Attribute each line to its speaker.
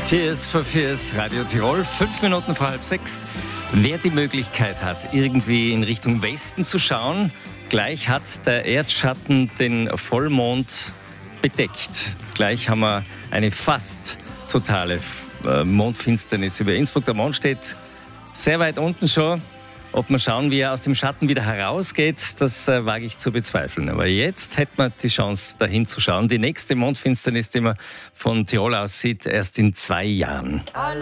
Speaker 1: Tears for Fears, Radio Tirol, 5 Minuten vor halb 6. Wer die Möglichkeit hat, irgendwie in Richtung Westen zu schauen, gleich hat der Erdschatten den Vollmond bedeckt. Gleich haben wir eine fast totale Mondfinsternis über Innsbruck. Der Mond steht sehr weit unten schon. Ob wir schauen, wie er aus dem Schatten wieder herausgeht, das wage ich zu bezweifeln. Aber jetzt hätte man die Chance, dahin zu schauen. Die nächste Mondfinsternis, die man von Tirol aus sieht, erst in 2 Jahren.